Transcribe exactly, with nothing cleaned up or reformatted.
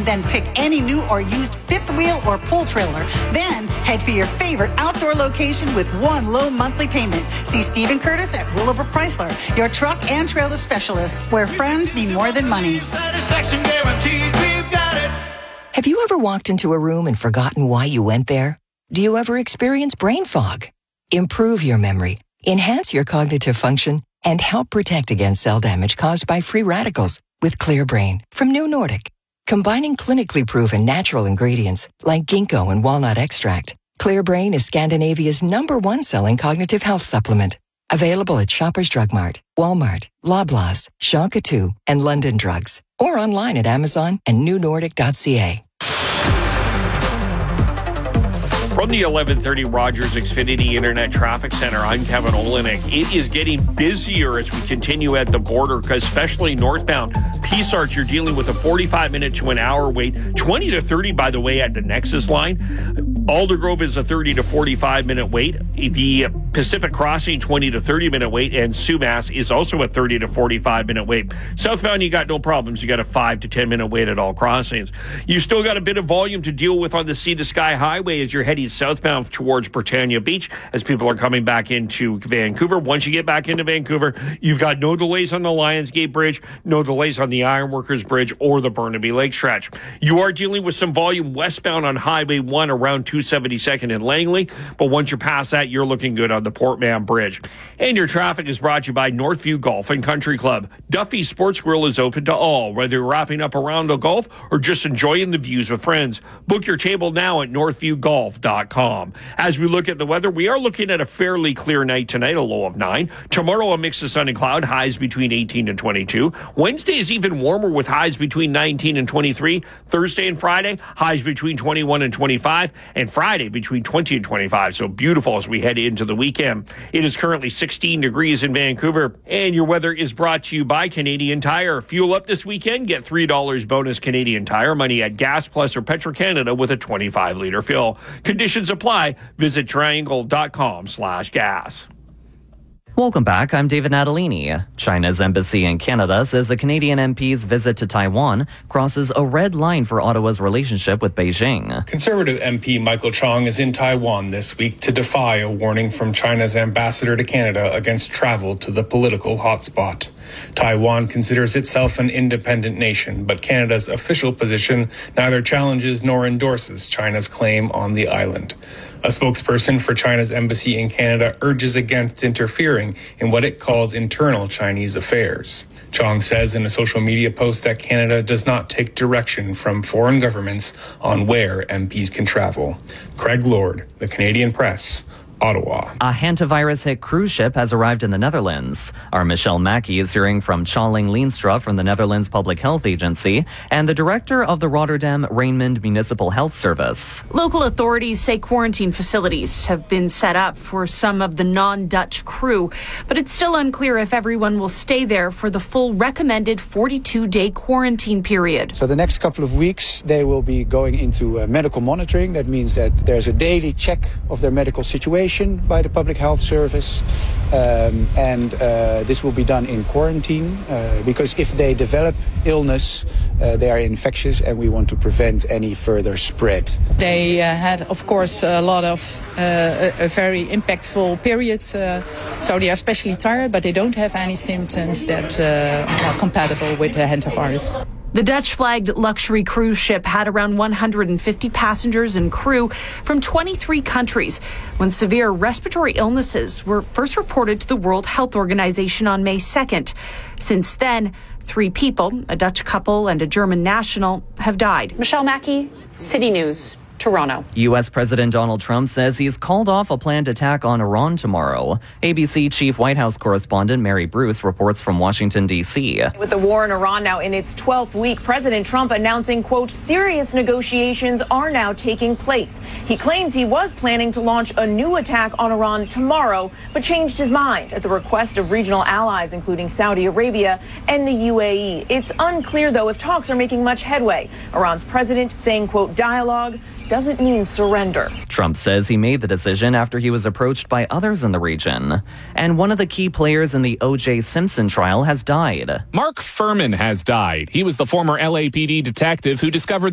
and then pick any new or used fifth wheel or pull trailer. Then head for your favorite outdoor location with one low monthly payment. See Stephen Curtis at Willowbrook Chrysler, your truck and trailer specialists, where friends mean more than money. Satisfaction guaranteed, we've got it. Have you ever walked into a room and forgotten why you went there? Do you ever experience brain fog? Improve your memory, enhance your cognitive function, and help protect against cell damage caused by free radicals with Clear Brain from New Nordic. Combining clinically proven natural ingredients like ginkgo and walnut extract, Clear Brain is Scandinavia's number one selling cognitive health supplement. Available at Shoppers Drug Mart, Walmart, Loblaws, Shonka two, and London Drugs. Or online at Amazon and new nordic dot c a. From the eleven thirty Rogers Xfinity Internet Traffic Center, I'm Kevin Olenek. It is getting busier as we continue at the border, because especially northbound Peace Arch, you're dealing with a forty-five minute to an hour wait, twenty to thirty, by the way, at the Nexus line. Aldergrove is a thirty to forty-five minute wait. The Pacific Crossing, twenty to thirty minute wait, and Sumas is also a thirty to forty-five minute wait. Southbound, you got no problems. You got a five to ten minute wait at all crossings. You still got a bit of volume to deal with on the Sea to Sky Highway as you're heading southbound towards Britannia Beach as people are coming back into Vancouver. Once you get back into Vancouver, you've got no delays on the Lionsgate Bridge, no delays on the Ironworkers Bridge or the Burnaby Lake stretch. You are dealing with some volume westbound on Highway one around two seventy-second in Langley, but once you're past that, you're looking good on the Port Mann Bridge. And your traffic is brought to you by Northview Golf and Country Club. Duffy's Sports Grill is open to all, whether you're wrapping up a round of golf or just enjoying the views with friends. Book your table now at northview golf dot com. As we look at the weather, we are looking at a fairly clear night tonight, a low of nine. Tomorrow, a mix of sun and cloud, highs between eighteen and twenty-two. Wednesday is even warmer with highs between nineteen and twenty-three. Thursday and Friday, highs between twenty-one and twenty-five. And Friday between twenty and twenty-five. So beautiful as we head into the weekend. It is currently sixteen degrees in Vancouver. And your weather is brought to you by Canadian Tire. Fuel up this weekend. Get three dollars bonus Canadian Tire money at Gas Plus or Petro-Canada with a twenty-five liter fill. Conditions apply. Visit triangle.com slash gas. Welcome back. I'm David Natalini. China's embassy in Canada says the Canadian M P's visit to Taiwan crosses a red line for Ottawa's relationship with Beijing. Conservative M P Michael Chong is in Taiwan this week to defy a warning from China's ambassador to Canada against travel to the political hotspot. Taiwan considers itself an independent nation, but Canada's official position neither challenges nor endorses China's claim on the island. A spokesperson for China's embassy in Canada urges against interfering in what it calls internal Chinese affairs. Chong says in a social media post that Canada does not take direction from foreign governments on where M Ps can travel. Craig Lord, The Canadian Press, Ottawa. A hantavirus-hit cruise ship has arrived in the Netherlands. Our Michelle Mackey is hearing from Tjalling Leenstra from the Netherlands Public Health Agency and the director of the Rotterdam Rijnmond Municipal Health Service. Local authorities say quarantine facilities have been set up for some of the non-Dutch crew, but it's still unclear if everyone will stay there for the full recommended forty-two day quarantine period. So the next couple of weeks, they will be going into uh, medical monitoring. That means that there's a daily check of their medical situation by the Public Health Service, um, and uh, this will be done in quarantine uh, because if they develop illness, uh, they are infectious and we want to prevent any further spread. They uh, had, of course, a lot of uh, a, a very impactful period, uh, so they are especially tired, but they don't have any symptoms that uh, are compatible with the hantavirus. The Dutch-flagged luxury cruise ship had around one hundred fifty passengers and crew from twenty-three countries when severe respiratory illnesses were first reported to the World Health Organization on May second. Since then, three people, a Dutch couple and a German national, have died. Michelle Mackey, City News. Toronto. U S President Donald Trump says he's called off a planned attack on Iran tomorrow. A B C Chief White House correspondent Mary Bruce reports from Washington, D C. With the war in Iran now in its twelfth week, President Trump announcing, quote, serious negotiations are now taking place. He claims he was planning to launch a new attack on Iran tomorrow, but changed his mind at the request of regional allies, including Saudi Arabia and the U A E. It's unclear, though, if talks are making much headway. Iran's president saying, quote, dialogue doesn't mean surrender. Trump says he made the decision after he was approached by others in the region. And one of the key players in the O J Simpson trial has died. Mark Furman has died. He was the former L A P D detective who discovered